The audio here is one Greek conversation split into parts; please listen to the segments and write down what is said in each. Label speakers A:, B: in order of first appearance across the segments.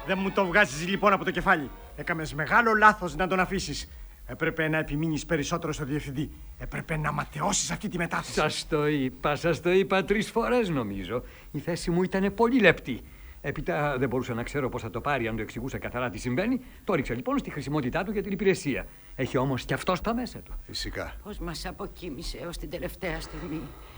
A: Δεν μου το βγάζεις λοιπόν από το κεφάλι. Έκαμες μεγάλο λάθος να τον αφήσεις. Έπρεπε να επιμείνεις περισσότερο στο διευθυντή. Έπρεπε να ματαιώσεις αυτή τη μετάθεση.
B: Σας το είπα 3 φορές νομίζω. Η θέση μου ήταν πολύ λεπτή. Έπειτα δεν μπορούσα να ξέρω πώς θα το πάρει αν το εξηγούσα καθαρά τι συμβαίνει. Το ρίξα λοιπόν στη χρησιμότητά του για την υπηρεσία. Έχει όμως και αυτό στα μέσα του.
C: Φυσικά.
D: Πώς μας αποκοίμησε έως την τελευταία στιγμή.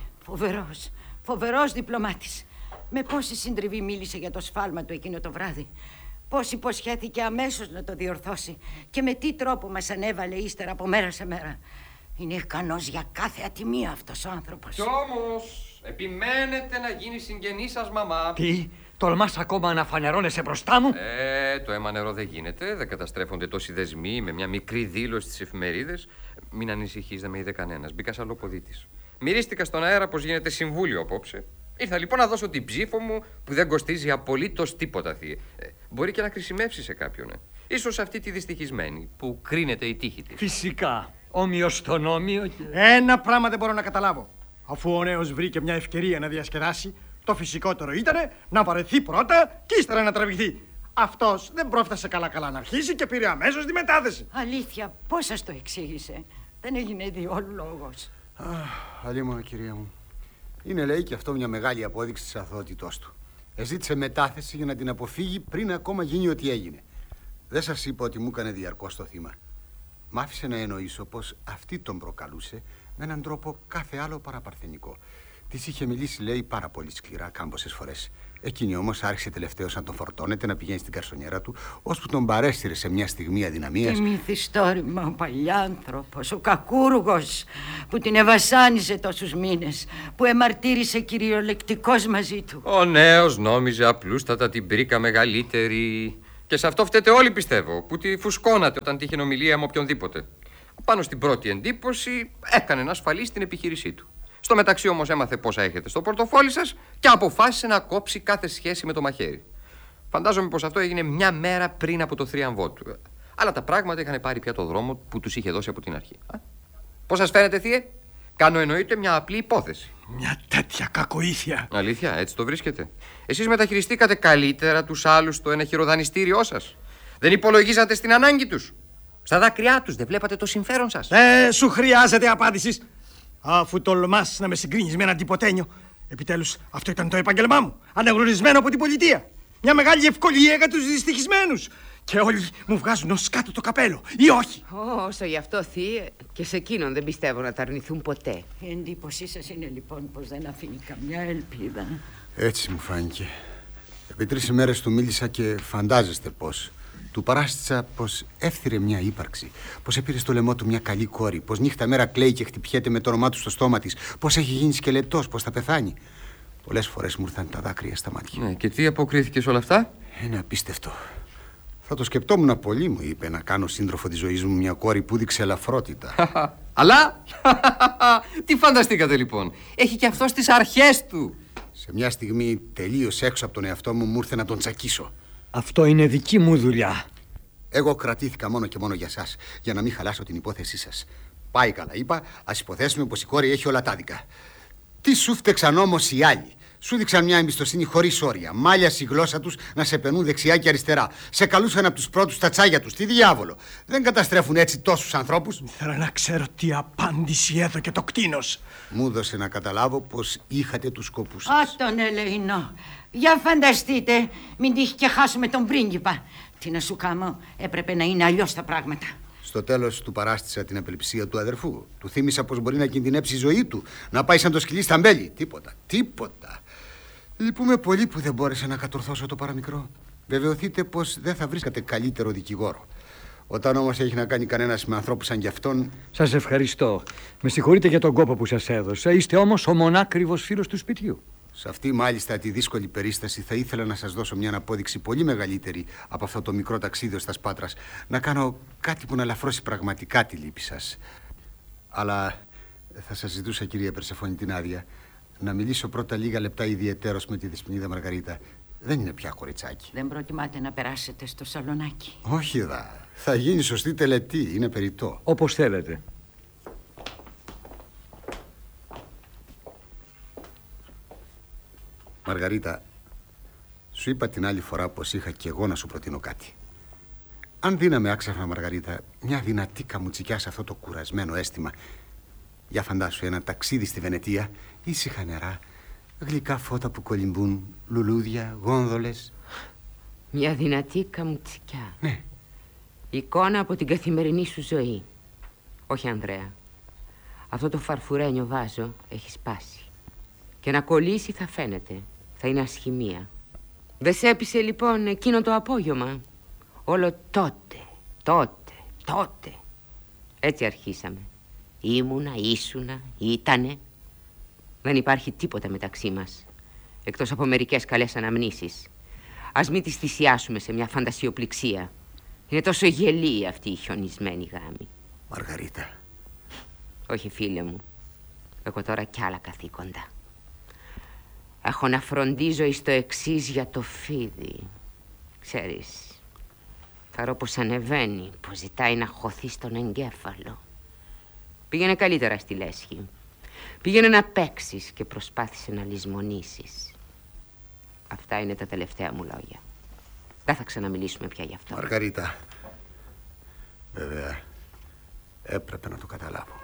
D: Φοβερός διπλωμάτης. Με πόση συντριβή μίλησε για το σφάλμα του εκείνο το βράδυ. Πώς υποσχέθηκε αμέσως να το διορθώσει. Και με τι τρόπο μας ανέβαλε ύστερα από μέρα σε μέρα. Είναι ικανός για κάθε ατιμία αυτός ο άνθρωπος.
E: Κι όμως επιμένετε να γίνει συγγενή σας μαμά.
B: Τι, τολμάς ακόμα να φανερώνεσαι μπροστά μου?
E: Το αίμα νερό δεν γίνεται. Δεν καταστρέφονται τόσοι δεσμοί με μια μικρή δήλωση στις εφημερίδες. Μην ανησυχείς, δεν με είδε κανένας. Μπήκα σαν λοποδίτης. Μυρίστηκα στον αέρα πως γίνεται συμβούλιο απόψε. Ήρθα λοιπόν να δώσω την ψήφο μου που δεν κοστίζει απολύτως τίποτα, θεία. Μπορεί και να χρησιμεύσει σε κάποιον. Ίσως αυτή τη δυστυχισμένη που κρίνεται η τύχη της.
B: Φυσικά. Όμοιος στον όμοιο και...
A: Ένα πράγμα δεν μπορώ να καταλάβω. Αφού ο νέος βρήκε μια ευκαιρία να διασκεδάσει, το φυσικότερο ήταν να βαρεθεί πρώτα και ύστερα να τραβηχθεί. Αυτός δεν πρόφτασε καλά να αρχίσει και πήρε αμέσως τη μετάθεση.
D: Αλήθεια, πώς σας το εξήγησε? Δεν έγινε διόλου λόγος.
C: Αλίμονο, κυρία μου. Είναι, λέει, και αυτό μια μεγάλη απόδειξη της αθωότητός του. Ζήτησε μετάθεση για να την αποφύγει πριν ακόμα γίνει ό,τι έγινε. Δεν σας είπα ότι μου έκανε διαρκώς το θύμα. Μ' άφησε να εννοήσω πως αυτή τον προκαλούσε με έναν τρόπο κάθε άλλο παραπαρθενικό. Της είχε μιλήσει, λέει, πάρα πολύ σκληρά κάμποσες φορές. Εκείνη όμως άρχισε τελευταίως να τον φορτώνεται, να πηγαίνει στην καρσονιέρα του, ώσπου τον παρέστηρε σε μια στιγμή αδυναμίας.
D: Τι μυθιστόρημα ο παλιάνθρωπος, ο κακούργος που την ευασάνισε τόσους μήνες, που εμαρτύρησε κυριολεκτικός μαζί του.
E: Ο νέος νόμιζε απλούστατα την πρίκα μεγαλύτερη. Και σε αυτό φταίτε όλοι, πιστεύω, που τη φουσκώνατε όταν τύχε ομιλία με οποιονδήποτε. Πάνω στην πρώτη εντύπωση έκανε να ασφαλίσει την επιχείρησή του. Στο μεταξύ όμως έμαθε πόσα έχετε στο πορτοφόλι σας και αποφάσισε να κόψει κάθε σχέση με το μαχαίρι. Φαντάζομαι πως αυτό έγινε μια μέρα πριν από το θρίαμβό του. Αλλά τα πράγματα είχαν πάρει πια το δρόμο που τους είχε δώσει από την αρχή. Πώς σας φαίνεται, θείε? Κάνω εννοείται μια απλή υπόθεση.
A: Μια τέτοια κακοήθεια.
E: Αλήθεια, έτσι το βρίσκετε? Εσείς μεταχειριστήκατε καλύτερα τους άλλους στο ένα χειροδανιστήριό σας? Δεν υπολογίζατε στην ανάγκη τους? Στα δάκρυά τους δεν βλέπατε το συμφέρον σας?
A: Σου χρειάζεται απάντηση. Αφού τολμάς να με συγκρίνεις με έναν τυποτένιο. Επιτέλους, αυτό ήταν το επάγγελμά μου. Αναγνωρισμένο από την πολιτεία. Μια μεγάλη ευκολία για τους δυστυχισμένους. Και όλοι μου βγάζουν ως κάτω το καπέλο, ή όχι?
F: Όσο γι' αυτό, θεία, και σε εκείνον δεν πιστεύω να τα αρνηθούν ποτέ.
D: Η εντύπωσή σας είναι λοιπόν πως δεν αφήνει καμιά ελπίδα.
C: Έτσι μου φάνηκε. Επί 3 ημέρες του μίλησα και φαντάζεστε πως. Του παράστησα πως έφθυρε μια ύπαρξη, πως έπειρε στο λαιμό του μια καλή κόρη, πως νύχτα μέρα κλαίει και χτυπιέται με το όνομά του στο στόμα της, πως έχει γίνει σκελετός, πως θα πεθάνει. Πολλές φορές μου ήρθαν τα δάκρυα στα μάτια.
E: Ναι, και τι αποκρίθηκε σε όλα αυτά?
C: Είναι απίστευτο. Θα το σκεπτόμουν πολύ, μου είπε, να κάνω σύντροφο της ζωής μου μια κόρη που δείξε ελαφρότητα.
E: Αλλά, τι φανταστήκατε λοιπόν? Έχει και αυτό τις αρχές του.
C: Σε μια στιγμή τελείως έξω από τον εαυτό μου ήρθε να τον τσακίσω.
B: Αυτό είναι δική μου δουλειά.
C: Εγώ κρατήθηκα μόνο και μόνο για σας, για να μην χαλάσω την υπόθεσή σας. Πάει καλά, είπα, ας υποθέσουμε πως η κόρη έχει όλα τα άδικα. Τι σου φταίξαν όμως οι άλλοι? Σου δείξαν μια εμπιστοσύνη χωρίς όρια. Μάλιασε η γλώσσα τους να σε περνούν δεξιά και αριστερά. Σε καλούσαν από τους πρώτους στα τσάγια τους. Τι διάβολο! Δεν καταστρέφουν έτσι τόσους ανθρώπους.
A: Ήθελα να ξέρω τι απάντηση έδωκε το κτήνος.
C: Μου έδωσε να καταλάβω πως είχατε τους σκοπούς σας.
D: Τον ελεηνό. Για φανταστείτε, μην τύχει και χάσουμε τον πρίγκιπα. Τι να σου κάνω, έπρεπε να είναι αλλιώς τα πράγματα.
C: Στο τέλος του παράστησα την απελπισία του αδερφού. Του θύμισα πως μπορεί να κινδυνεύσει η ζωή του, να πάει σαν το σκυλί στα μπέλη. Τίποτα. Λυπούμε πολύ που δεν μπόρεσα να κατορθώσω το παραμικρό. Βεβαιωθείτε πως δεν θα βρίσκατε καλύτερο δικηγόρο. Όταν όμως έχει να κάνει κανένας με ανθρώπους σαν κι αυτόν.
B: Σας ευχαριστώ. Με συγχωρείτε για τον κόπο που σας έδωσα. Είστε όμως ο μονάκριβος φίλος του σπιτιού.
C: Σε αυτή μάλιστα τη δύσκολη περίσταση θα ήθελα να σας δώσω μια αναπόδειξη πολύ μεγαλύτερη από αυτό το μικρό ταξίδι στα Πάτρας. Να κάνω κάτι που να ελαφρώσει πραγματικά τη λύπη σας. Αλλά θα σας ζητούσα, κυρία Περσεφόνη, την άδεια να μιλήσω πρώτα λίγα λεπτά ιδιαιτέρως με τη Δεσποινίδα Μαργαρίτα. Δεν είναι πια κοριτσάκι.
D: Δεν προτιμάτε να περάσετε στο σαλονάκι?
C: Όχι δα. Θα γίνει σωστή τελετή. Είναι περιττό.
B: Όπως θέλετε.
C: Μαργαρίτα, Σου είπα την άλλη φορά πως είχα κι εγώ να σου προτείνω κάτι. Αν δίναμε άξαφνα, Μαργαρίτα, μια δυνατή καμουτσικιά σε αυτό το κουρασμένο αίσθημα. Για φαντάσου ένα ταξίδι στη Βενετία, ήσυχα νερά, γλυκά φώτα που κολυμπούν, λουλούδια, γόνδολες.
F: Μια δυνατή καμουτσικιά.
C: Ναι.
F: Εικόνα από την καθημερινή σου ζωή. Όχι, Ανδρέα. Αυτό το φαρφουρένιο βάζο έχει σπάσει. Και να κολλήσει θα φαίνεται. Θα είναι ασχημία. Δεν σε έπεισε λοιπόν εκείνο το απόγευμα? Όλο τότε. Έτσι αρχίσαμε. Ήμουνα, ήσουνα, ήτανε. Δεν υπάρχει τίποτα μεταξύ μας, εκτός από μερικές καλές αναμνήσεις. Ας μην τις θυσιάσουμε σε μια φαντασιοπληξία. Είναι τόσο γελή αυτή η χιονισμένη γάμη.
C: Μαργαρίτα.
F: Όχι, φίλε μου. Έχω τώρα κι άλλα καθήκοντα. Έχω να φροντίζω εις το εξής για το φίδι. Ξέρεις, χαρώ πως ανεβαίνει, πως ζητάει να χωθεί στον εγκέφαλο. Πήγαινε καλύτερα στη λέσχη. Πήγαινε να παίξεις και προσπάθησε να λησμονήσεις. Αυτά είναι τα τελευταία μου λόγια. Δεν θα ξαναμιλήσουμε πια γι' αυτό.
C: Μαργαρίτα, βέβαια, έπρεπε να το καταλάβω.